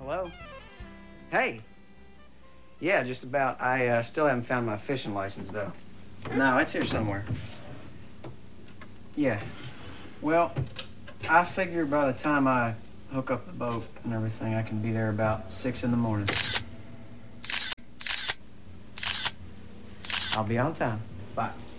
Hello? Hey. Yeah, just about. I still haven't found my fishing license, though. No, it's here somewhere. Yeah. Well, I figure by the time I hook up the boat and everything, I can be there about 6 in the morning. I'll be on time. Bye.